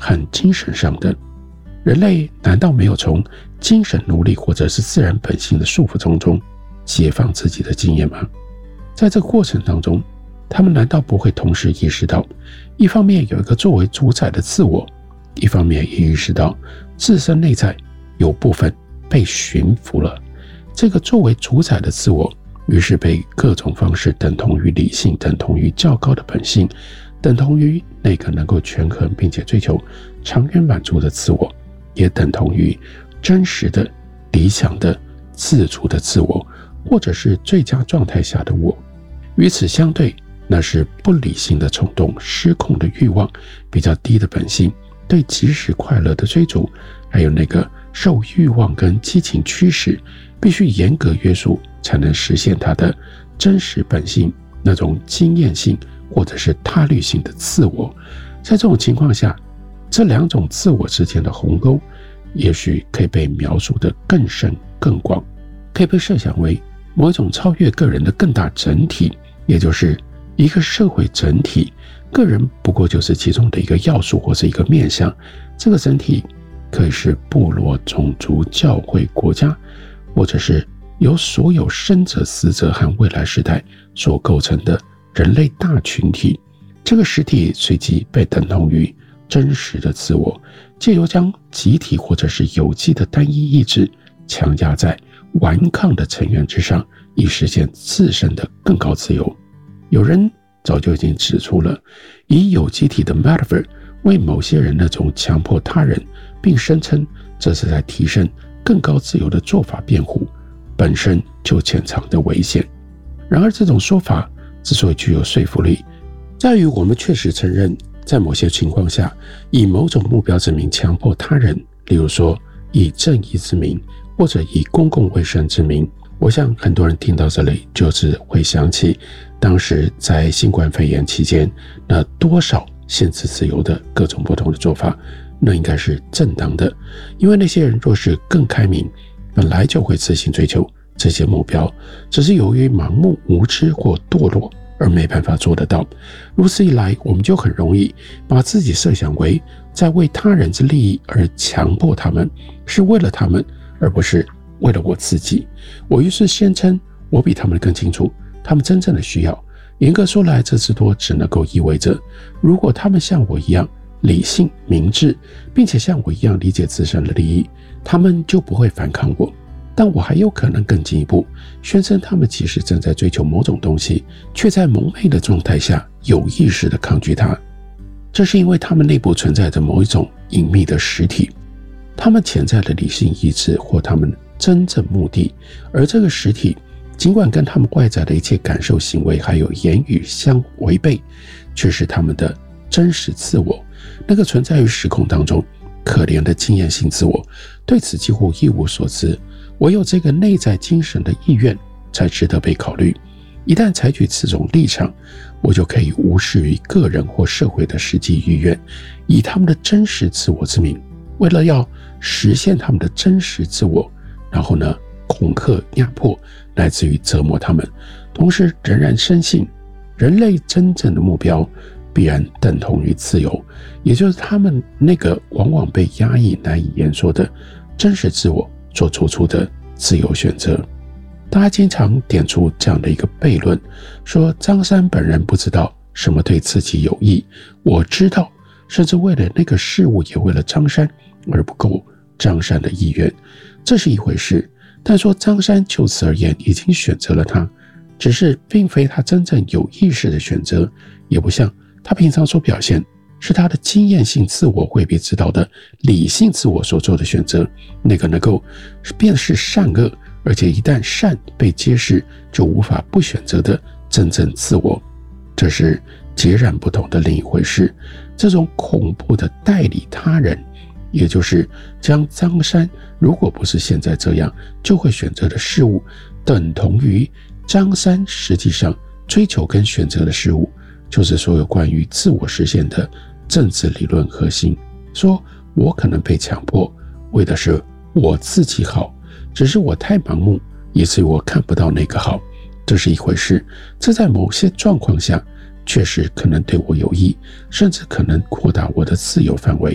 很精神上的。人类难道没有从精神奴隶或者是自然本性的束缚中解放自己的经验吗？在这个过程当中，他们难道不会同时意识到，一方面有一个作为主宰的自我，一方面也意识到自身内在有部分被驯服了？这个作为主宰的自我于是被各种方式等同于理性，等同于较高的本性，等同于那个能够权衡并且追求长远满足的自我，也等同于真实的理想的自主的自我，或者是最佳状态下的我。与此相对，那是不理性的冲动、失控的欲望、比较低的本性、对即时快乐的追逐，还有那个受欲望跟激情驱使，必须严格约束才能实现它的真实本性，那种经验性或者是他律性的自我。在这种情况下，这两种自我之间的鸿沟也许可以被描述得更深更广，可以被设想为某一种超越个人的更大整体，也就是一个社会整体，个人不过就是其中的一个要素或是一个面向。这个整体可以是部落、种族、教会、国家，或者是由所有生者、死者和未来时代所构成的人类大群体。这个实体随即被等同于真实的自我，借由将集体或者是有机的单一意志强加在顽抗的成员之上，以实现自身的更高自由。有人早就已经指出了，以有机体的 metaphor 为某些人那种强迫他人并声称这是在提升更高自由的做法辩护，本身就潜藏的危险。然而这种说法之所以具有说服力，在于我们确实承认，在某些情况下，以某种目标之名强迫他人，例如说以正义之名，或者以公共卫生之名。我想很多人听到这里就是会想起当时在新冠肺炎期间，那多少限制自由的各种不同的做法，那应该是正当的。因为那些人若是更开明，本来就会自行追求这些目标，只是由于盲目、无知或堕落而没办法做得到。如此一来，我们就很容易把自己设想为在为他人之利益而强迫他们，是为了他们，而不是为了我自己。我于是宣称我比他们更清楚他们真正的需要。严格说来，这至多只能够意味着，如果他们像我一样理性明智，并且像我一样理解自身的利益，他们就不会反抗我。但我还有可能更进一步宣称，他们其实正在追求某种东西，却在蒙昧的状态下有意识地抗拒它。这是因为他们内部存在着某一种隐秘的实体，他们潜在的理性意志或他们真正目的，而这个实体尽管跟他们外在的一切感受、行为还有言语相违背，却是他们的真实自我，那个存在于时空当中可怜的经验性自我，对此几乎一无所知。唯有这个内在精神的意愿才值得被考虑。一旦采取此种立场，我就可以无视于个人或社会的实际意愿，以他们的真实自我之名，为了要实现他们的真实自我，然后呢，恐吓、压迫，乃至于折磨他们。同时仍然深信，人类真正的目标必然等同于自由，也就是他们那个往往被压抑、难以言说的真实自我所做出的自由选择。大家经常点出这样的一个悖论，说张三本人不知道什么对自己有益，我知道，甚至为了那个事物，也为了张三而不够张三的意愿。这是一回事，但说张三就此而言已经选择了他，只是并非他真正有意识的选择，也不像他平常所表现是他的经验性自我未必知道的理性自我所做的选择，那个能够辨识善恶，而且一旦善被揭示就无法不选择的真正自我。这是截然不同的另一回事。这种恐怖的代理他人，也就是将张三如果不是现在这样就会选择的事物，等同于张三实际上追求跟选择的事物，就是所有关于自我实现的政治理论核心。说我可能被强迫为的是我自己好，只是我太盲目，以至于我看不到那个好。这是一回事，这在某些状况下确实可能对我有益，甚至可能扩大我的自由范围。